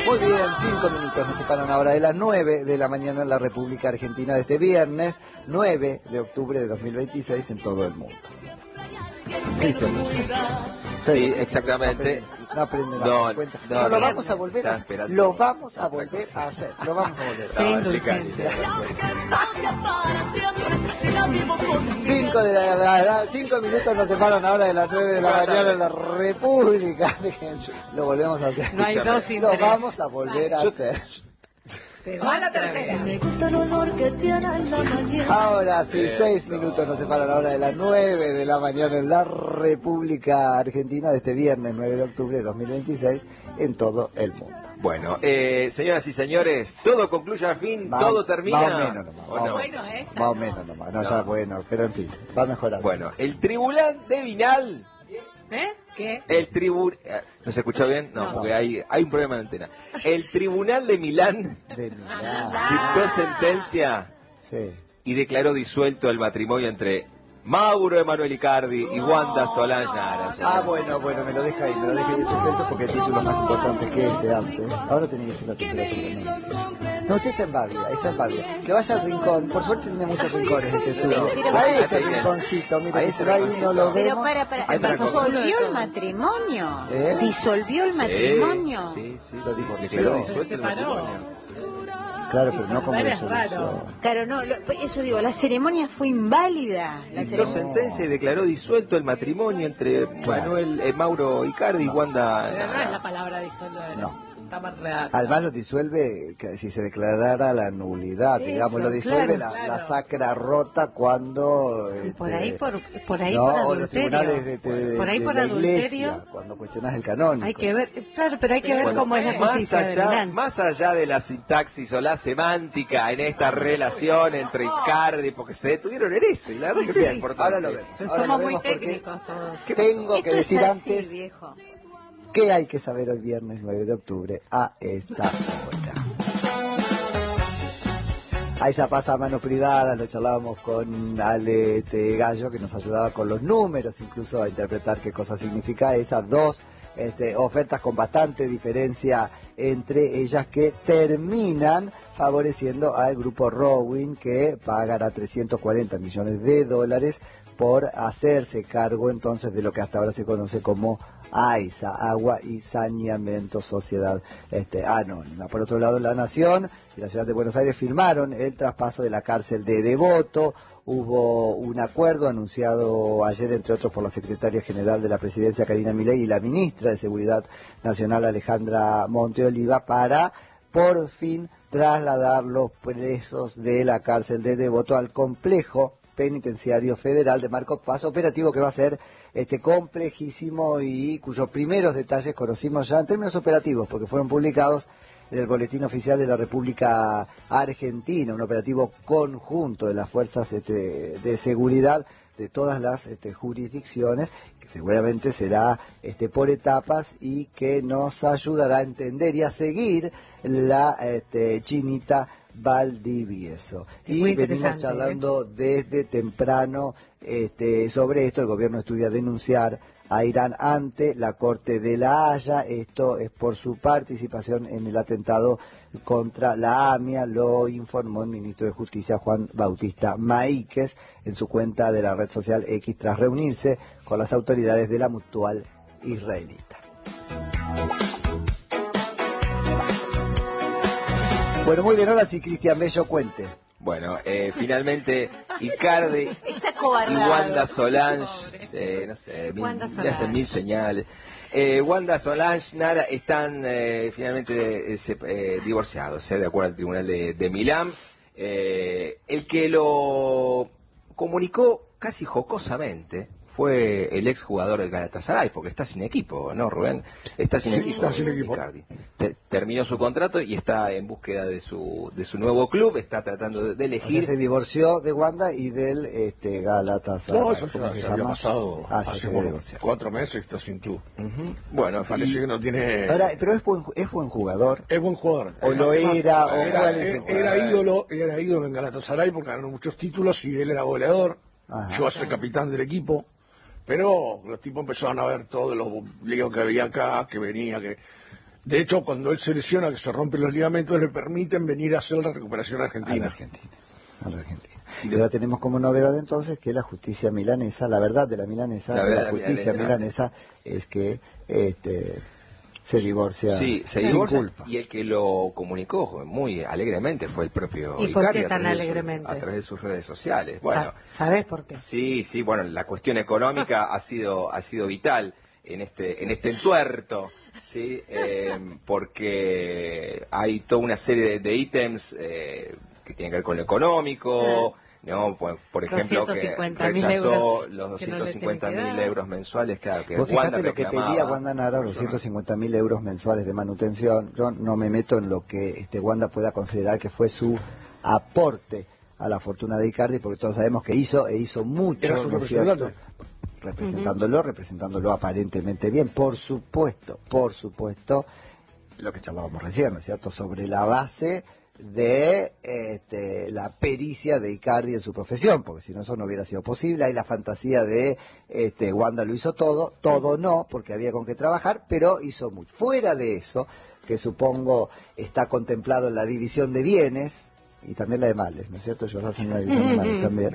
Muy bien, 5 minutos nos separan ahora de las 9 de la mañana en la República Argentina de este viernes, 9 de octubre de 2026 en todo el mundo. Listo. Sí, exactamente. No aprende nada. No, lo vamos a volver a hacer. Lo vamos a volver a hacer. Lo vamos a volver a hacer. 5 minutos nos separan ahora de las 9 de la mañana en la República. Lo volvemos a hacer. No hay dos Lo vamos a volver a hacer. Se va la tercera. Me gusta el olor que tiene en la mañana. Ahora sí, 6 minutos nos separan ahora de las 9 de la mañana en la República Argentina de este viernes 9 de octubre de 2026 en todo el mundo. Bueno, señoras y señores, todo concluye al fin, todo termina. Más o menos nomás. ¿O no? Más o menos nomás. No, ya bueno, pero en fin, va a mejorar. Bueno, el Tribunal de Vinal. ¿Qué? El tribunal... ¿No se escuchó bien? No, porque hay un problema de antena. El Tribunal de Milán dictó sentencia y declaró disuelto el matrimonio entre Mauro Emanuel Icardi y Wanda Solange Nara. Bueno, me lo deja ahí en suspenso porque el título más importante que ese antes. Ahora tenía que ser la temperatura. No, usted está en Baviera, Que vaya al rincón, por suerte tiene muchos rincones este estudio. Ahí ese rinconcito, mira, ahí se va ahí, no lo vemos. Pero disolvió el matrimonio. Disolvió el matrimonio. Sí. Lo dijo, declaró disuelto el matrimonio. Claro, pero no como disolución. Claro, no, eso digo, la ceremonia fue inválida. Dictó sentencia y declaró disuelto el matrimonio entre Mauro Icardi y Wanda. Pero no es la palabra disolver. No. Está más real. Además lo disuelve, si se declarara la nulidad, digamos, lo disuelve la sacra rota cuando... por ahí por adulterio. Los tribunales por ahí por la adulterio. Iglesia, cuando cuestionas el canónico. Hay que ver, claro, pero hay que ver cómo es la justicia más allá de la sintaxis o la semántica en esta relación entre Icardi, porque se detuvieron en eso, y la verdad que es importante. Ahora lo vemos. Somos muy técnicos todos. Tengo que decir antes... viejo. ¿Qué hay que saber hoy viernes 9 de octubre a esta hora? A esa pasa a mano privada, lo charlábamos con Ale Gallo, que nos ayudaba con los números, incluso a interpretar qué cosa significa esas dos ofertas con bastante diferencia entre ellas que terminan favoreciendo al grupo Rowing, que pagará 340 millones de dólares por hacerse cargo entonces de lo que hasta ahora se conoce como AISA, Agua y Saneamiento Sociedad Anónima. Por otro lado, La Nación y la Ciudad de Buenos Aires firmaron el traspaso de la cárcel de Devoto. Hubo un acuerdo anunciado ayer, entre otros, por la secretaria general de la Presidencia, Karina Milei, y la ministra de Seguridad Nacional, Alejandra Monteoliva, para por fin trasladar los presos de la cárcel de Devoto al complejo penitenciario federal de Marcos Paz, operativo que va a ser complejísimo y cuyos primeros detalles conocimos ya en términos operativos, porque fueron publicados en el Boletín Oficial de la República Argentina, un operativo conjunto de las fuerzas de seguridad de todas las jurisdicciones, que seguramente será por etapas y que nos ayudará a entender y a seguir la chinita Valdivieso. Y venimos charlando desde temprano sobre esto. El gobierno estudia denunciar a Irán ante la Corte de La Haya. Esto es por su participación en el atentado contra la AMIA, lo informó el ministro de Justicia Juan Bautista Maíquez en su cuenta de la red social X tras reunirse con las autoridades de la Mutual israelita. Bueno, muy bien, ahora sí, Cristian Bello, cuente. Bueno, finalmente Icardi y Wanda Solange, no sé, me hacen mil señales. Wanda Solange, Nara, están finalmente divorciados, de acuerdo al Tribunal de Milán. El que lo comunicó casi jocosamente fue el exjugador del Galatasaray, porque está sin equipo, ¿no, Rubén? Está sin equipo. Icardi. Terminó su contrato y está en búsqueda de su nuevo club, está tratando de elegir. O sea, se divorció de Wanda y del Galatasaray. No, eso ya había pasado hace 4 meses, está sin club. Bueno, parece que no tiene... Ahora, pero es buen jugador. Es buen jugador. O lo era, o era ídolo en Galatasaray porque ganó muchos títulos y él era goleador. Llegó a ser capitán del equipo. Pero los tipos empezaron a ver todos los líos que había acá, que venía, que De hecho, cuando él se lesiona, que se rompen los ligamentos, le permiten venir a hacer la recuperación argentina. A la Argentina. Y ahora tenemos como novedad entonces que la justicia milanesa, la verdad de la milanesa, la justicia milanesa es que se divorcia sin culpa. Y el que lo comunicó muy alegremente fue el propio Icardi. ¿Y por qué tan alegremente? A través de sus redes sociales. Bueno, ¿sabés por qué? Sí, bueno, la cuestión económica ha sido vital en este entuerto, ¿sí? Porque hay toda una serie de ítems que tienen que ver con lo económico, ¿no? Por ejemplo, que rechazó los 250.000 euros mensuales, claro, que vos fijate lo que pedía Wanda Nara, 250.000 euros mensuales de manutención. Yo no me meto en lo que Wanda pueda considerar que fue su aporte a la fortuna de Icardi, porque todos sabemos que hizo mucho, ¿no es cierto? Representándolo aparentemente bien, por supuesto, lo que charlábamos recién, ¿no es cierto?, sobre la base de la pericia de Icardi en su profesión, porque si no eso no hubiera sido posible. Hay la fantasía de Wanda lo hizo todo no, porque había con qué trabajar, pero hizo mucho. Fuera de eso, que supongo está contemplado en la división de bienes, y también la de males, ¿no es cierto? Ellos hacen una división de males también.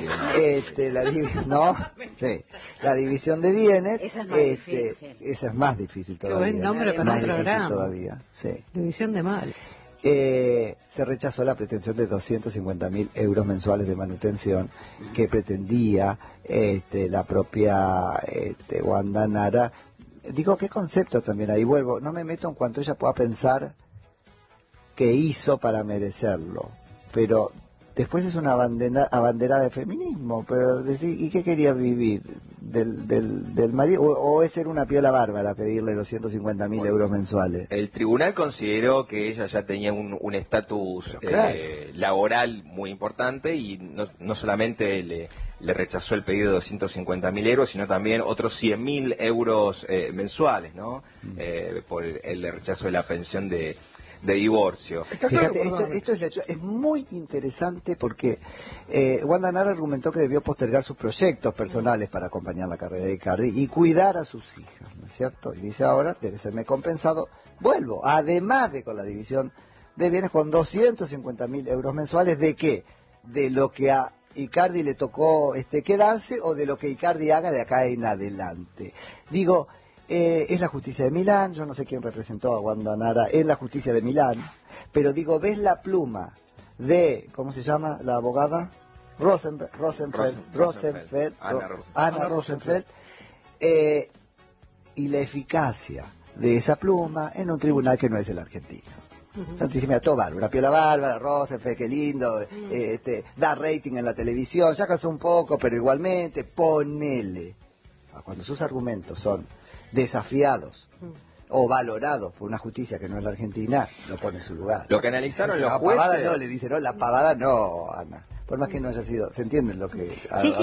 La división de bienes, esa es más difícil. Esa es más difícil todavía. Qué buen nombre para un programa. Todavía, sí. División de males. Se rechazó la pretensión de 250.000 euros mensuales de manutención que pretendía la propia Wanda Nara. Digo, ¿qué concepto también ahí? Vuelvo, no me meto en cuanto ella pueda pensar que hizo para merecerlo, pero después es una abanderada de feminismo, pero ¿y qué quería vivir? ¿Del marido? ¿O es ser una piola bárbara pedirle 250.000 euros mensuales? El tribunal consideró que ella ya tenía un estatus laboral muy importante y no solamente le rechazó el pedido de 250.000 euros, sino también otros 100.000 euros mensuales, ¿no? Por el rechazo de la pensión de divorcio. Fíjate, esto es muy interesante porque Wanda Nara argumentó que debió postergar sus proyectos personales para acompañar la carrera de Icardi y cuidar a sus hijas, ¿no es cierto? Y dice ahora, debe serme compensado, vuelvo, además de con la división de bienes con 250.000 euros mensuales, ¿de qué? De lo que a Icardi le tocó quedarse o de lo que Icardi haga de acá en adelante. Digo, es la justicia de Milán, yo no sé quién representó a Wanda Nara en la justicia de Milán, pero digo, ves la pluma de, ¿cómo se llama la abogada? Ana Rosenfeld, y la eficacia de esa pluma en un tribunal que no es el argentino. Entonces dice, mira, todo bárbaro, una piola bárbara, Rosenfeld, qué lindo, da rating en la televisión, ya casó un poco, pero igualmente, ponele. Cuando sus argumentos son desafiados o valorados por una justicia que no es la Argentina, lo pone en su lugar. Lo que analizaron los jueces... La pavada jueces... no, le dice, no, la pavada no, Ana. Por más que no haya sido... ¿Se entienden lo que...?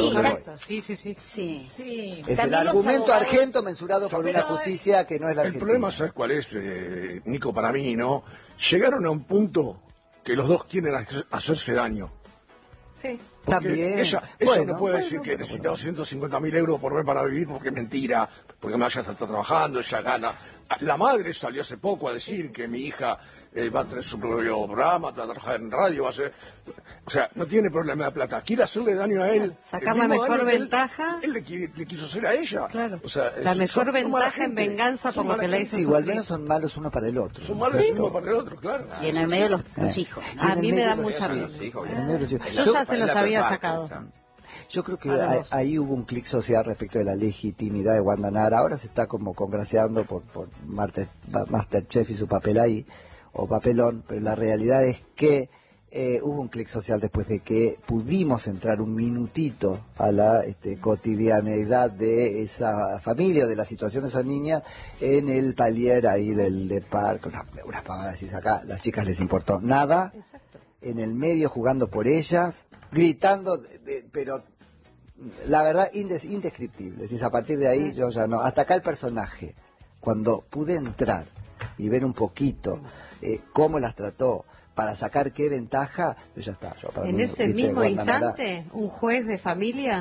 Sí. Es el argumento argento mensurado por una justicia que no es la Argentina. El problema, ¿sabes cuál es, Nico, para mí, no? Llegaron a un punto que los dos quieren hacerse daño. Sí. Porque También. Ella no puede decir que necesita 250.000 euros por mes para vivir porque es mentira, porque Maya está trabajando, ella gana. La madre salió hace poco a decir que mi hija va a tener su propio programa, va a trabajar en radio, va a ser... O sea, no tiene problema de plata. Quiere hacerle daño a él. Sacar la mejor ventaja. Él le quiso hacer a ella. Claro. O sea, la mejor ventaja en venganza por lo que le hizo. Igual menos son malos uno para el otro. Son malos uno para el otro, claro. Y en el medio los hijos. A mí me da mucha pena. Yo ya se los había sacado. Yo creo que ahí hubo un clic social respecto de la legitimidad de Wanda Nara. Ahora se está como congraciando por Masterchef y su papel ahí, o papelón, pero la realidad es que hubo un clic social después de que pudimos entrar un minutito a la cotidianeidad de esa familia o de la situación de esa niña en el palier ahí del parque. Unas pavadas, decís acá, las chicas les importó nada. Exacto. En el medio jugando por ellas, gritando, pero la verdad indescriptible. Decís, a partir de ahí yo ya no. Hasta acá el personaje, cuando pude entrar y ver un poquito cómo las trató, para sacar qué ventaja, ya está. En ese mismo instante, un juez de familia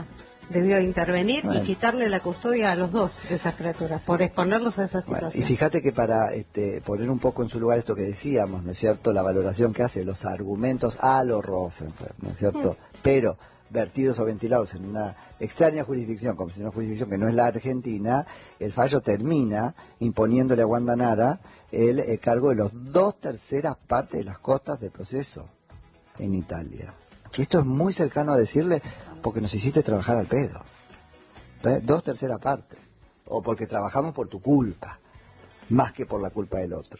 debió intervenir y quitarle la custodia a los dos de esas criaturas, por exponerlos a esa situación. Y fíjate que para poner un poco en su lugar esto que decíamos, ¿no es cierto?, la valoración que hace, los argumentos a los Rosenfeld, ¿no es cierto?, pero vertidos o ventilados en una extraña jurisdicción, como si una jurisdicción que no es la Argentina, el fallo termina imponiéndole a Wanda Nara el cargo de los 2/3 partes de las costas del proceso en Italia. Y esto es muy cercano a decirle, porque nos hiciste trabajar al pedo. Entonces, 2/3 partes. O porque trabajamos por tu culpa, más que por la culpa del otro.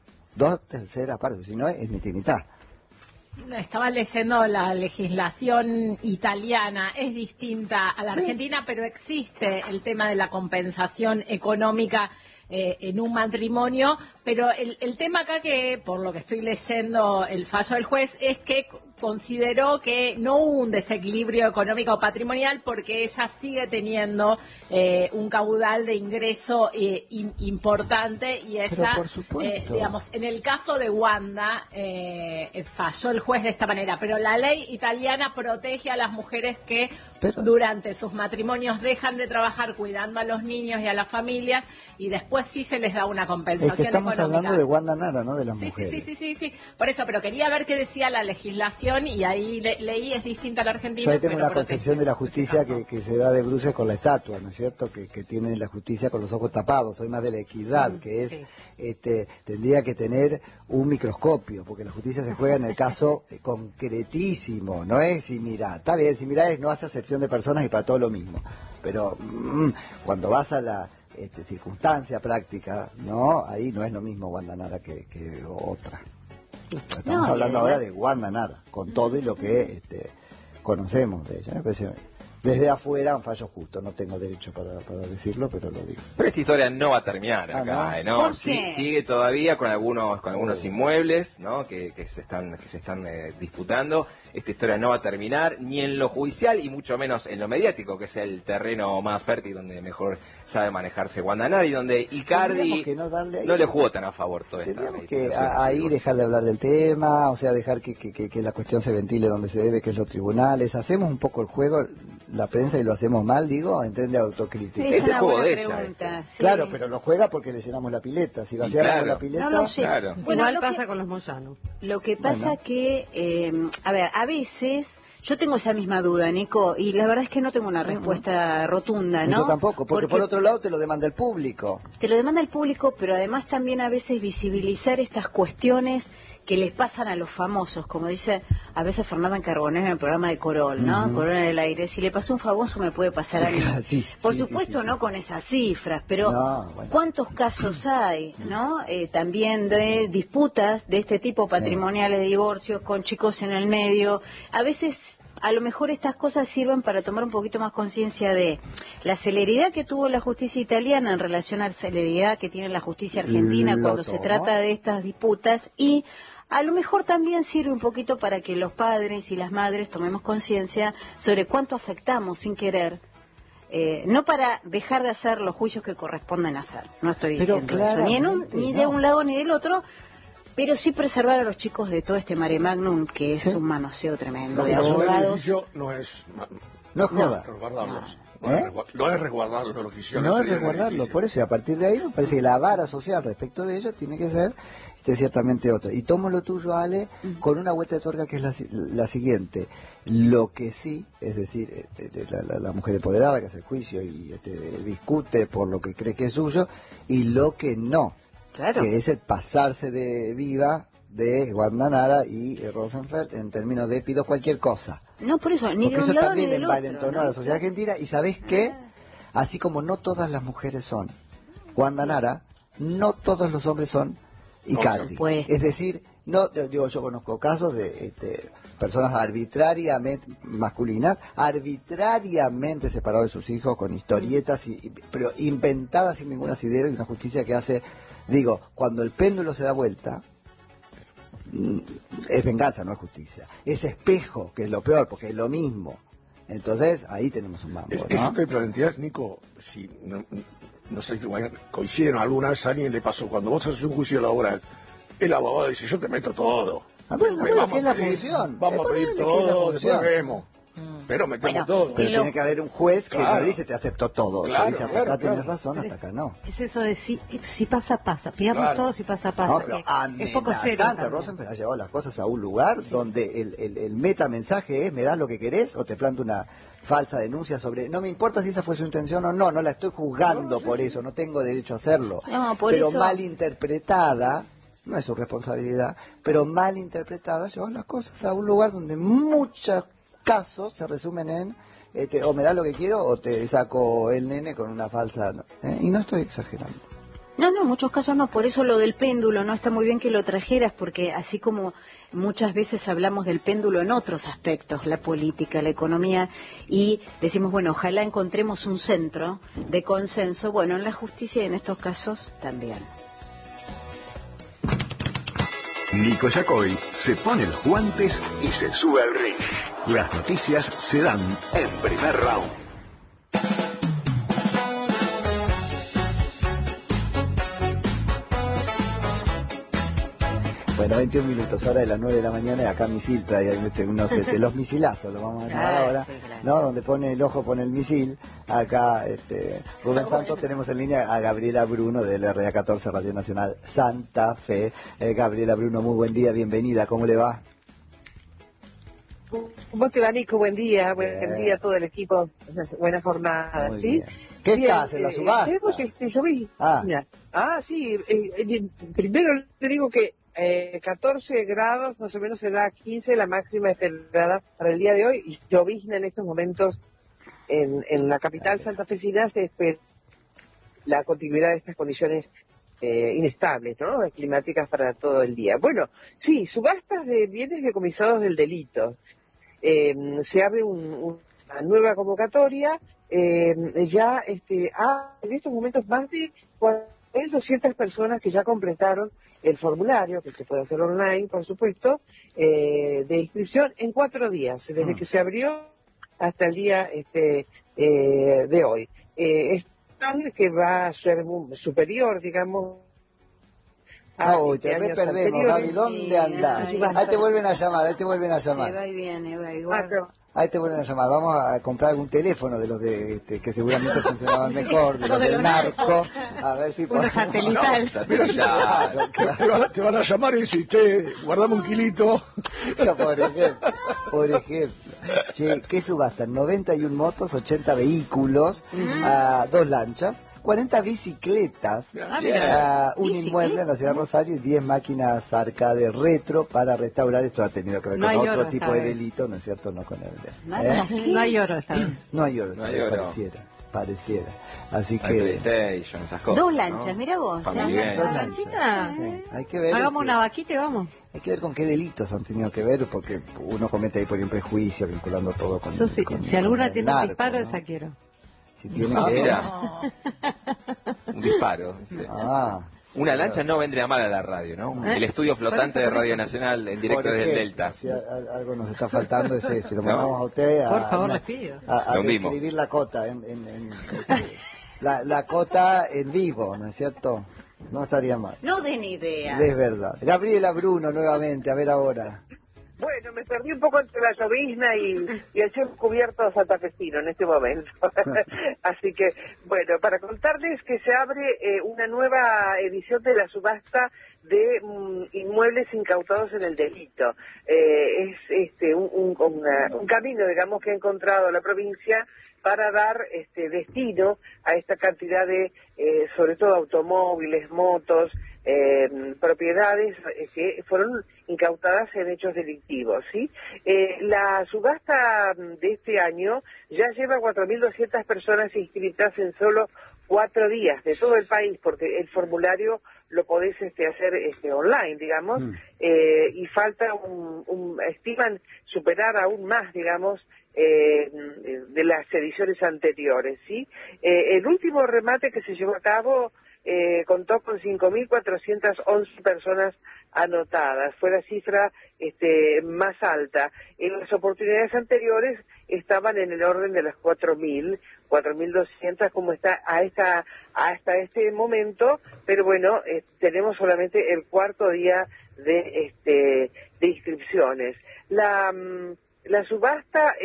2/3 partes, si no es mitad y mitad. Estaba leyendo la legislación italiana, es distinta a la argentina, pero existe el tema de la compensación económica en un matrimonio, pero el tema acá que, por lo que estoy leyendo el fallo del juez, es que consideró que no hubo un desequilibrio económico o patrimonial porque ella sigue teniendo un caudal de ingreso importante y ella, digamos, en el caso de Wanda, falló el juez de esta manera, pero la ley italiana protege a las mujeres que durante sus matrimonios dejan de trabajar cuidando a los niños y a las familias y después sí se les da una compensación estamos económica. Hablando de Wanda Nara, ¿no? De las mujeres. Sí, por eso, pero quería ver qué decía la legislación y ahí leí, es distinta a la Argentina. Yo ahí tengo una concepción de la justicia que se da de bruces con la estatua, ¿no es cierto? Que tiene la justicia con los ojos tapados, soy más de la equidad, que es, tendría que tener un microscopio, porque la justicia se juega en el caso concretísimo, no es similar. Está bien, similar es no hace acepción de personas y para todo lo mismo, pero cuando vas a la circunstancia práctica, ¿no? Ahí no es lo mismo Wanda Nara que otra. Estamos hablando ahora de Wanda Nara, con todo y lo que conocemos de ella. Me parece, desde afuera, un fallo justo. No tengo derecho para decirlo, pero lo digo. Pero esta historia no va a terminar acá, ¿no? ¿Por qué? Sigue todavía con algunos inmuebles, ¿no? Que se están disputando. Esta historia no va a terminar ni en lo judicial y mucho menos en lo mediático, que es el terreno más fértil donde mejor sabe manejarse Wanda Nara y donde Icardi no le jugó tan a favor todo esto. Tendríamos que ahí dejar de hablar del tema, o sea, dejar que la cuestión se ventile donde se debe, que es los tribunales. Hacemos un poco el juego, la prensa, y lo hacemos mal, digo, entiende, autocrítica. Es el juego de ella. Sí. Claro, pero lo juega porque le llenamos la pileta. Si vaciáramos la pileta... No lo sé. Claro. Bueno, igual pasa con los Moyano. Lo que pasa que, a ver, a veces... Yo tengo esa misma duda, Nico, y la verdad es que no tengo una respuesta rotunda, ¿no? Yo tampoco, porque por otro lado te lo demanda el público. Te lo demanda el público, pero además también a veces visibilizar estas cuestiones que les pasan a los famosos, como dice a veces Fernanda Carbonell en el programa de Corol, ¿no? Corol en el aire. Si le pasó a un famoso, me puede pasar a mí. Sí, por supuesto, no con esas cifras, pero ¿cuántos casos hay, no? También de disputas de este tipo, patrimoniales, de divorcios, con chicos en el medio. A veces... A lo mejor estas cosas sirven para tomar un poquito más conciencia de la celeridad que tuvo la justicia italiana en relación a la celeridad que tiene la justicia argentina cuando se trata de estas disputas, y a lo mejor también sirve un poquito para que los padres y las madres tomemos conciencia sobre cuánto afectamos sin querer, no para dejar de hacer los juicios que corresponden hacer, no estoy diciendo eso, ni de un lado ni del otro, pero sí preservar a los chicos de todo este mare magnum que es un manoseo tremendo de abogados. No es joda. No es resguardarlo lo que hicieron. No es resguardarlo, por eso, y a partir de ahí me parece que la vara social respecto de ello tiene que ser ciertamente otra. Y tomo lo tuyo, Ale, con una vuelta de tuerca que es la siguiente. Lo que sí, es decir, la mujer empoderada que hace el juicio y discute por lo que cree que es suyo, y lo que no. Claro. Que es el pasarse de viva de Wanda Nara y Rosenfeld en términos de pido cualquier cosa. No, por eso, ni porque de un eso lado también ni del otro, envalentonó a la sociedad argentina. Y ¿sabés qué? Así como no todas las mujeres son Wanda Nara, no todos los hombres son Icardi. Es decir, no digo, yo conozco casos de personas arbitrariamente masculinas, arbitrariamente separados de sus hijos con historietas, pero inventadas sin ningún asidero, y una justicia que hace... Digo, cuando el péndulo se da vuelta, es venganza, no es justicia. Es espejo, que es lo peor, porque es lo mismo. Entonces, ahí tenemos un mambo, ¿no? Eso que planteas, Nico, si no sé, coincidieron alguna vez, a alguien le pasó, cuando vos haces un juicio laboral, el abogado dice, yo te meto todo. Bueno, ¿qué es la función? Vamos a pedir todo, después vemos. Pero metemos todo. Pero tiene que haber un juez que no dice te acepto todo, Claro, te dice hasta acá tenés razón, hasta acá no. Es eso de si pasa, pidamos todo si pasa. No, pero es poco serio. Rosenfeld ha llevado las cosas a un lugar donde el metamensaje es, me das lo que querés o te planto una falsa denuncia sobre, no me importa si esa fue su intención o no la estoy juzgando por eso, no tengo derecho a hacerlo, pero eso... mal interpretada, no es su responsabilidad, pero mal interpretada llevó las cosas a un lugar donde muchos casos se resumen en o me das lo que quiero o te saco el nene con una falsa, y no estoy exagerando. No, en muchos casos no, por eso lo del péndulo, no está muy bien que lo trajeras, porque así como muchas veces hablamos del péndulo en otros aspectos, la política, la economía, y decimos, bueno, ojalá encontremos un centro de consenso, bueno, en la justicia y en estos casos también. Nico Yacoy se pone los guantes y se sube al ring. Las noticias se dan en primer round. Bueno, 21 minutos, ahora de las 9 de la mañana, y acá Misil trae los misilazos, lo vamos a llamar ahora, sí, claro. ¿no? Donde pone el ojo, pone el misil. Acá, Rubén Santos, tenemos en línea a Gabriela Bruno del RA14 Radio Nacional Santa Fe. Gabriela Bruno, muy buen día, bienvenida, ¿cómo le va? ¿Cómo te va, Nico? Buen día a todo el equipo, buena jornada, Muy ¿sí? bien. ¿Qué estás, en la subasta? Yo vi. Sí, primero le digo que 14 grados, más o menos será 15 la máxima esperada para el día de hoy, y llovizna en estos momentos en la capital santafesina. Se espera la continuidad de estas condiciones inestables, ¿no? Climáticas para todo el día. Bueno, sí, subastas de bienes decomisados del delito. Se abre una nueva convocatoria, ya en estos momentos más de 4.200 personas que ya completaron el formulario, que se puede hacer online, por supuesto, de inscripción en 4 días, desde que se abrió hasta el día de hoy. Es que va a ser superior, digamos. Te perdemos, Gaby, ¿dónde andás? Ahí te vuelven a llamar, Se va y viene, va igual. Ahí te vuelven a llamar, vamos a comprar algún teléfono de los que seguramente funcionaban mejor, de los del narco, a ver si podemos... Uno satelital. Te van a llamar y decir, guardame un kilito. Pero por ejemplo, che, ¿qué subastan? 91 motos, 80 vehículos, 2 lanchas, 40 bicicletas, un inmueble en la ciudad de Rosario y 10 máquinas arcade retro para restaurar. Esto ha tenido que ver con otro tipo de delito, ¿no es cierto? No con el no hay oro esta vez. No hay oro, pareciera. Así que... PlayStation, esas cosas. 2 lanchas, ¿no? Mira vos. 2 lanchas. Sí. Hay que ver. Hagamos una vaquita y vamos. Hay que ver con qué delitos han tenido que ver, porque uno comete ahí por un prejuicio vinculando todo con... Yo sí, si alguna tiene un disparo, ¿no? esa quiero. Si tiene que ver... Un disparo. Sí. Una lancha no vendría mal a la radio, ¿no? El estudio flotante de Radio Nacional en directo desde el Delta. Si algo nos está faltando es eso. Lo mandamos a usted por favor, les pido. A escribir la cota la cota en vivo, ¿no es cierto? No estaría mal. No den idea. Es verdad. Gabriela Bruno nuevamente, a ver ahora. Bueno, me perdí un poco entre la llovizna y el cielo cubierto santafesino en este momento. Así que, bueno, para contarles que se abre una nueva edición de la subasta de inmuebles incautados en el delito. Es un camino, digamos, que ha encontrado la provincia para dar destino a esta cantidad de, sobre todo, automóviles, motos, propiedades que fueron incautadas en hechos delictivos, ¿sí? La subasta de este año ya lleva 4.200 personas inscritas en solo 4 días de todo el país, porque el formulario lo podés hacer online, digamos, y falta estiman superar aún más, digamos, de las ediciones anteriores, ¿sí? El último remate que se llevó a cabo contó con 5.411 personas anotadas. Fue la cifra más alta. En las oportunidades anteriores estaban en el orden de las 4.200 como está hasta este momento, pero bueno, tenemos solamente el 4.º día de inscripciones. la subasta,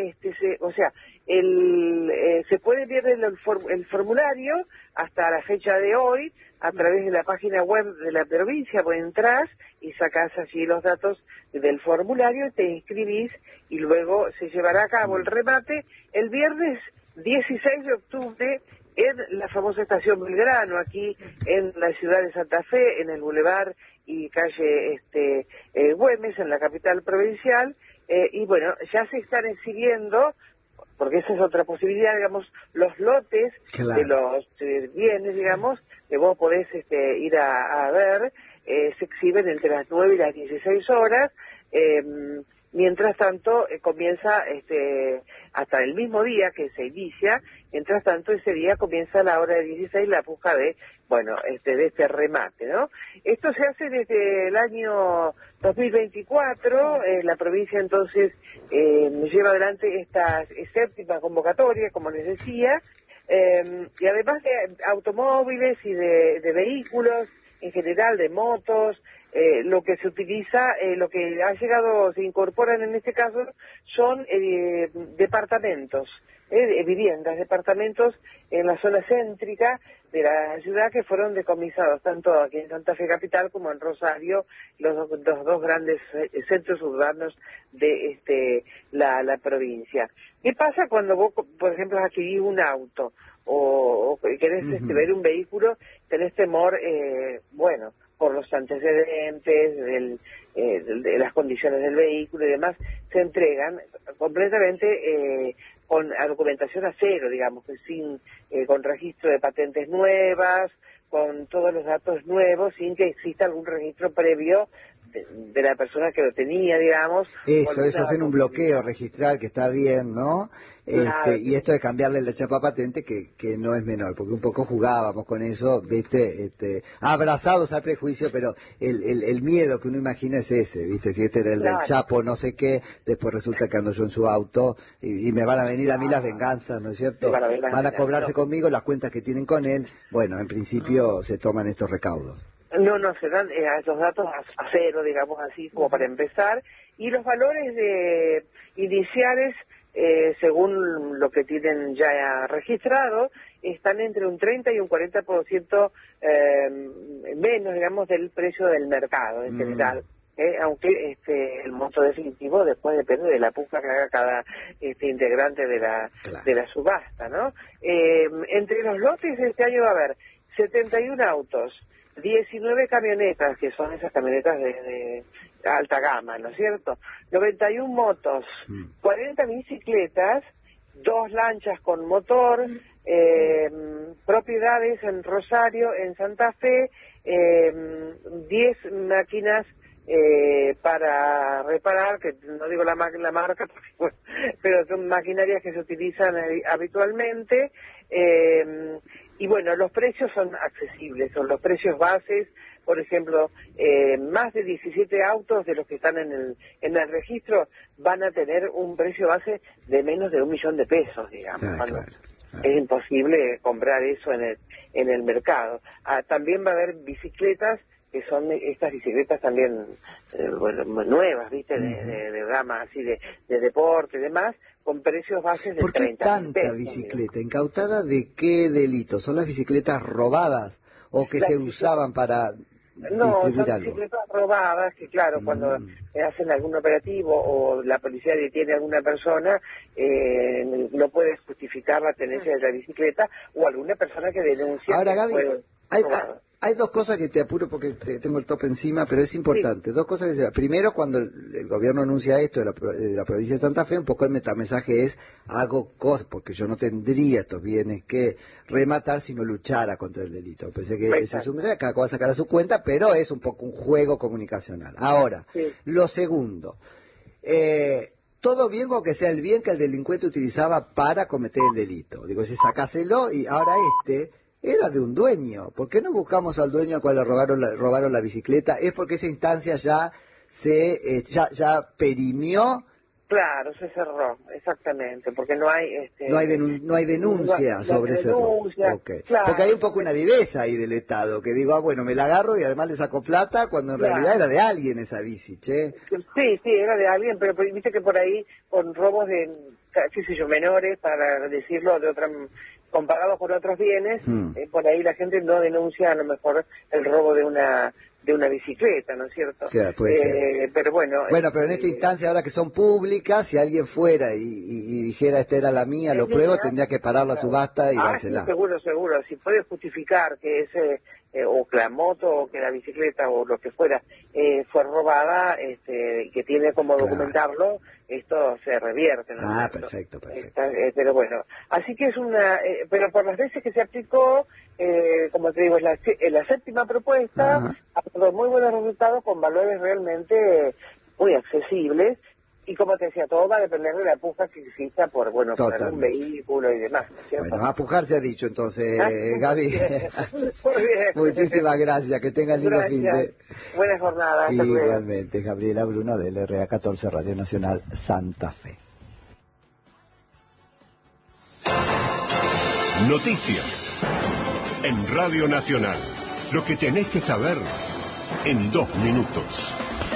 se puede ver el formulario hasta la fecha de hoy a través de la página web de la provincia. Vos entrás y sacás allí los datos del formulario, te inscribís y luego se llevará a cabo el remate el viernes 16 de octubre en la famosa estación Belgrano, aquí en la ciudad de Santa Fe, en el Boulevard y calle Güemes, en la capital provincial. Y bueno, ya se están exhibiendo, porque esa es otra posibilidad, digamos, los lotes de los bienes, digamos, que vos podés ir a ver, se exhiben entre las 9 y las 16 horas. Mientras tanto, comienza, hasta el mismo día que se inicia, mientras tanto ese día comienza a la hora de 16 la puja de este remate, ¿no? Esto se hace desde el año 2024, la provincia entonces lleva adelante esta séptima convocatoria, como les decía, y además de automóviles y de vehículos, en general de motos, lo que se utiliza, lo que ha llegado, se incorporan en este caso, son departamentos, viviendas, departamentos en la zona céntrica de la ciudad que fueron decomisados, tanto aquí en Santa Fe Capital como en Rosario, los dos grandes centros urbanos de la provincia. ¿Qué pasa cuando vos, por ejemplo, adquirís un auto o querés ver un vehículo, tenés temor, por los antecedentes, de las condiciones del vehículo y demás, se entregan completamente con la documentación a cero, digamos, que con registro de patentes nuevas, con todos los datos nuevos, sin que exista algún registro previo de la persona que lo tenía, digamos. Eso hacen un bloqueo registral que está bien, ¿no? Claro. Y esto de cambiarle la chapa patente que no es menor, porque un poco jugábamos con eso, ¿viste? Abrazados al prejuicio, pero el miedo que uno imagina es ese, ¿viste? Si este era el del Chapo, no sé qué, después resulta que ando yo en su auto y me van a venir a mí las venganzas, ¿no es cierto? Van a cobrarse conmigo las cuentas que tienen con él. Bueno, en principio se toman estos recaudos. No, se dan esos datos a cero, digamos así, como para empezar, y los valores iniciales, según lo que tienen ya registrado, están entre un 30 y un 40% menos, digamos, del precio del mercado en general. Aunque el monto definitivo después depende de la puja que haga cada integrante de la subasta, ¿no? Entre los lotes este año va a haber 71 autos, 19 camionetas, que son esas camionetas de alta gama, ¿no es cierto? 91 motos, 40 bicicletas, 2 lanchas con motor, propiedades en Rosario, en Santa Fe, 10 máquinas para reparar, que no digo la marca, pero son maquinarias que se utilizan habitualmente, y bueno, los precios son accesibles, son los precios bases. Por ejemplo, más de 17 autos de los que están en el registro van a tener un precio base de menos de $1 millón, digamos. Claro. Es imposible comprar eso en el mercado. También va a haber bicicletas, que son estas bicicletas también nuevas, ¿viste? De gama así de deporte y demás, con precios bases de 30 ¿Por qué tanta bicicleta? ¿Incautada de qué delito? ¿Son las bicicletas robadas o que se usaban para distribuir algo? Bicicletas robadas, que claro, cuando hacen algún operativo o la policía detiene a alguna persona, no puede justificar la tenencia de la bicicleta, o alguna persona que denuncia. Ahora, Gaby, hay dos cosas que te apuro porque tengo el tope encima, pero es importante. Sí. Dos cosas que se... Primero, cuando el gobierno anuncia esto de la provincia de Santa Fe, un poco el metamensaje es, hago cosas, porque yo no tendría estos bienes que rematar si no luchara contra el delito. Pensé que esa es un mensaje, cada cual va a sacar a su cuenta, pero es un poco un juego comunicacional. Ahora, lo segundo, todo bien con que sea el bien que el delincuente utilizaba para cometer el delito. Digo, si sacáselo y ahora era de un dueño. ¿Por qué no buscamos al dueño al cual le robaron la bicicleta? Es porque esa instancia ya perimió Claro, se cerró, exactamente, porque no hay... No hay denuncia sobre ese robo. Okay. Claro. Porque hay un poco una viveza ahí del Estado, que digo, bueno, me la agarro y además le saco plata, cuando en realidad era de alguien esa bici, che. Sí, era de alguien, pero viste que por ahí, con robos de, qué sé yo, menores, para decirlo de otra... comparados con otros bienes, por ahí la gente no denuncia a lo mejor el robo de una bicicleta, ¿no es cierto? Claro, puede ser. Pero bueno... Bueno, pero en esta instancia, ahora que son públicas, si alguien fuera y dijera, esta era la mía, lo pruebo, tendría que parar la subasta y dársela. Sí, seguro. Si puede justificar que ese, o que la moto, o que la bicicleta, o lo que fuera, fue robada, que tiene como documentarlo, esto se revierte, ¿no? Perfecto. Pero bueno, así que es pero por las veces que se aplicó, como te digo, es la séptima propuesta, ha dado muy buenos resultados con valores realmente muy accesibles, y como te decía, todo va a depender de la puja que exista por algún vehículo y demás, ¿cierto? Bueno, a pujar se ha dicho, entonces, Gaby. Muy bien. Muchísimas gracias, que tengan lindo fin de... Buena jornada. Igualmente, Gabriela Bruno del RA14 Radio Nacional Santa Fe. Noticias en Radio Nacional. Lo que tenés que saber en 2 minutos.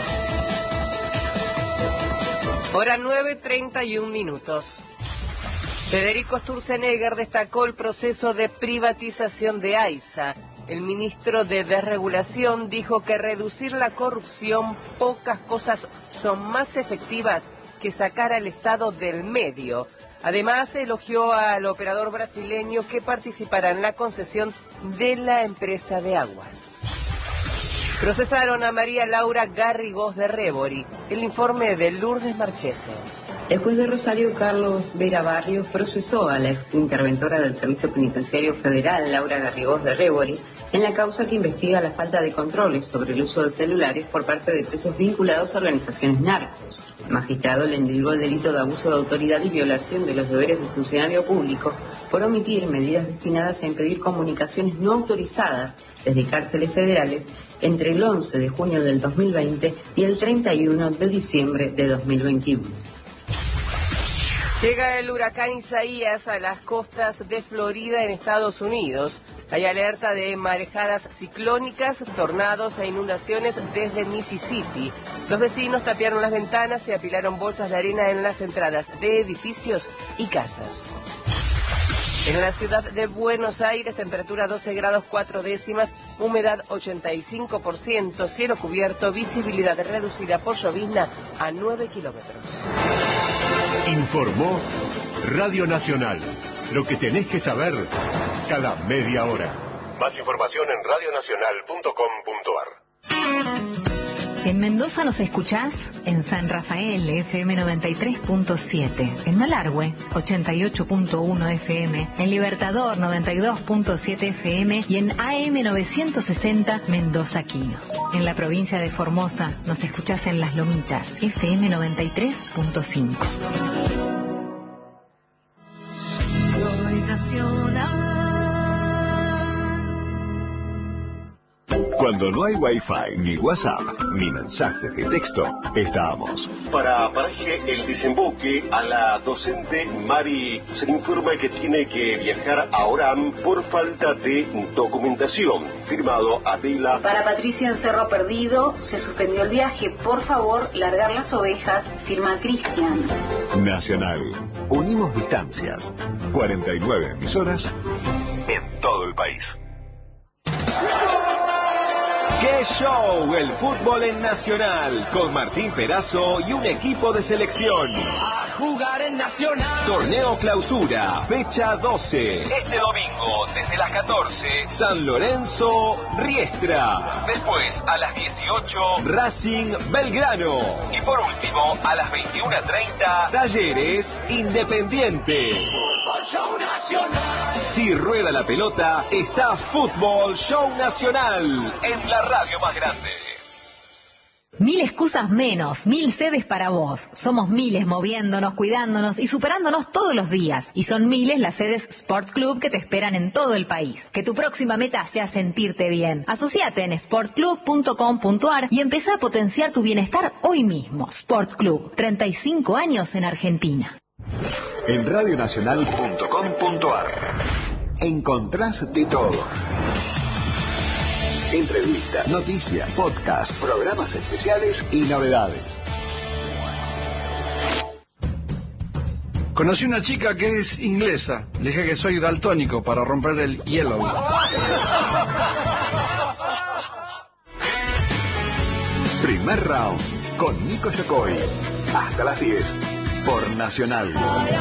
Hora 9:31. Federico Sturzenegger destacó el proceso de privatización de AISA. El ministro de Desregulación dijo que reducir la corrupción, pocas cosas son más efectivas que sacar al Estado del medio. Además, elogió al operador brasileño que participará en la concesión de la empresa de aguas. Procesaron a María Laura Garrigós de Rébori. El informe de Lourdes Marchese. El juez de Rosario, Carlos Vera Barrios, procesó a la ex interventora del Servicio Penitenciario Federal, Laura Garrigós de Rébori, en la causa que investiga la falta de controles sobre el uso de celulares por parte de presos vinculados a organizaciones narcos. El magistrado le endilgó el delito de abuso de autoridad y violación de los deberes del funcionario público por omitir medidas destinadas a impedir comunicaciones no autorizadas desde cárceles federales entre el 11 de junio del 2020 y el 31 de diciembre de 2021. Llega el huracán Isaías a las costas de Florida en Estados Unidos. Hay alerta de marejadas ciclónicas, tornados e inundaciones desde Mississippi. Los vecinos tapiaron las ventanas y apilaron bolsas de arena en las entradas de edificios y casas. En la ciudad de Buenos Aires, temperatura 12 grados 4 décimas, humedad 85%, cielo cubierto, visibilidad reducida por llovizna a 9 kilómetros. Informó Radio Nacional. Lo que tenés que saber cada media hora. Más información en radionacional.com.ar. En Mendoza nos escuchás en San Rafael, FM 93.7, en Malargüe, 88.1 FM, en Libertador, 92.7 FM y en AM 960, Mendoza Quino. En la provincia de Formosa nos escuchás en Las Lomitas, FM 93.5. Soy nacional. Cuando no hay Wi-Fi, ni WhatsApp, ni mensajes de texto, estamos. Para Paraje El Desemboque, a la docente Mari se le informa que tiene que viajar a Orán por falta de documentación. Firmado Adela. Para Patricio en Cerro Perdido, se suspendió el viaje. Por favor, largar las ovejas. Firma Cristian. Nacional. Unimos distancias. 49 emisoras en todo el país. ¡Qué show! El fútbol en Nacional, con Martín Perazo y un equipo de selección. A jugar en Nacional. Torneo Clausura, fecha 12. Este domingo, desde las 14, San Lorenzo, Riestra. Después, a las 18, Racing Belgrano. Y por último, a las 21:30, Talleres Independiente. Fútbol Show Nacional. Si rueda la pelota, está Fútbol Show Nacional en la radio más grande. 1000 excusas menos, 1000 sedes para vos. Somos miles moviéndonos, cuidándonos y superándonos todos los días. Y son miles las sedes Sport Club que te esperan en todo el país. Que tu próxima meta sea sentirte bien. Asociate en sportclub.com.ar y empezá a potenciar tu bienestar hoy mismo. Sport Club, 35 años en Argentina. En radionacional.com.ar encontrás de todo. Entrevistas, noticias, podcasts, programas especiales y novedades. Conocí una chica que es inglesa. Le dije que soy daltónico para romper el hielo. Primer round con Nico Yocoy. Hasta las 10 por Nacional.